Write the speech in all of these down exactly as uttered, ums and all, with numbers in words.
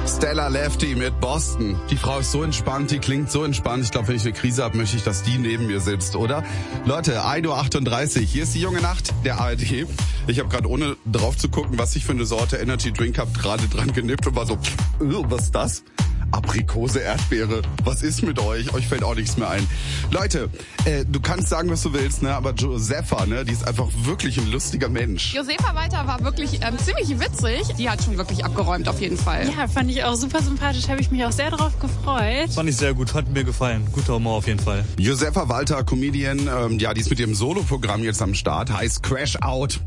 Stella Lefty mit Boston. Die Frau ist so entspannt, die klingt so entspannt. Ich glaube, wenn ich eine Krise habe, möchte ich, dass die neben mir sitzt, oder? Leute, ein Uhr achtunddreißig. Hier ist die junge Nacht der A R D. Ich habe gerade, ohne drauf zu gucken, was ich für eine Sorte Energy Drink habe, gerade dran genippt und war so, was ist das? Aprikose, Erdbeere. Was ist mit euch? Euch fällt auch nichts mehr ein. Leute, äh, du kannst sagen, was du willst, ne? Aber Josefa, ne? Die ist einfach wirklich ein lustiger Mensch. Josefa Walter war wirklich ähm, ziemlich witzig. Die hat schon wirklich abgeräumt, auf jeden Fall. Ja, fand ich auch super sympathisch. Habe ich mich auch sehr drauf gefreut. Fand ich sehr gut. Hat mir gefallen. Guter Humor auf jeden Fall. Josefa Walter, Comedian, ähm, ja, die ist mit ihrem Solo-Programm jetzt am Start. Heißt Crash Out.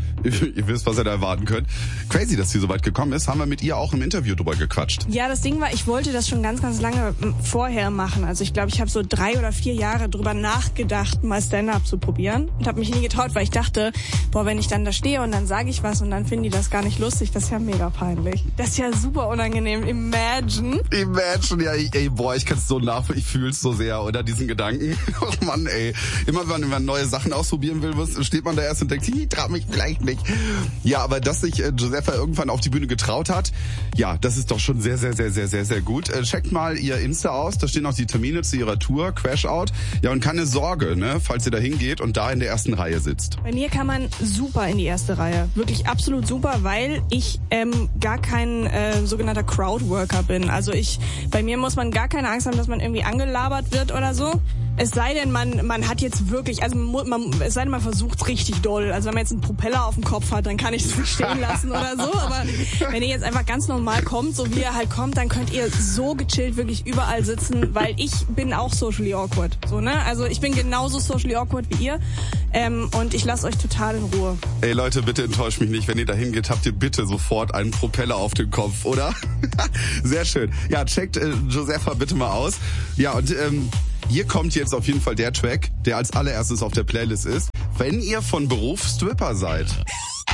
Ihr wisst, was ihr da erwarten könnt. Crazy, dass sie so weit gekommen ist. Haben wir mit ihr auch im Interview drüber gequatscht. Ja, das Ding war, ich wollte das schon ganz, ganz lange vorher machen. Also ich glaube, ich habe so drei oder vier Jahre drüber nachgedacht, mal Stand-up zu probieren. Und habe mich nie getraut, weil ich dachte, boah, wenn ich dann da stehe und dann sage ich was und dann finden die das gar nicht lustig, das ist ja mega peinlich. Das ist ja super unangenehm. Imagine. Imagine, ja, ey, boah, ich kann es so nachvollziehen. Ich fühle es so sehr, oder, diesen Gedanken. Oh Mann, ey. Immer wenn man neue Sachen ausprobieren will, steht man da erst und denkt, ich trau mich vielleicht nicht. Ja, aber dass sich äh, Josefa irgendwann auf die Bühne getraut hat, ja, das ist doch schon sehr, sehr, sehr, sehr, sehr, sehr gut. Äh, checkt mal ihr Insta aus, da stehen auch die Termine zu ihrer Tour, Crash Out. Ja, und keine Sorge, ne, falls ihr da hingeht und da in der ersten Reihe sitzt. Bei mir kann man super in die erste Reihe. Wirklich absolut super, weil ich ähm, gar kein äh, sogenannter Crowdworker bin. Also ich, bei mir muss man gar keine Angst haben, dass man irgendwie angelabert wird oder so. Es sei denn, man man hat jetzt wirklich, also man, man, es sei denn, man versucht richtig doll. Also wenn man jetzt einen Propeller auf dem Kopf hat, dann kann ich es nicht stehen lassen oder so. Aber wenn ihr jetzt einfach ganz normal kommt, so wie ihr halt kommt, dann könnt ihr so gechillt wirklich überall sitzen, weil ich bin auch socially awkward. So, ne? Also ich bin genauso socially awkward wie ihr. Ähm, und ich lasse euch total in Ruhe. Ey Leute, bitte enttäuscht mich nicht. Wenn ihr da hingeht, habt ihr bitte sofort einen Propeller auf dem Kopf, oder? Sehr schön. Ja, checkt äh, Josefa bitte mal aus. Ja, und ähm, hier kommt jetzt auf jeden Fall der Track, der als allererstes auf der Playlist ist, wenn ihr von Beruf Stripper seid.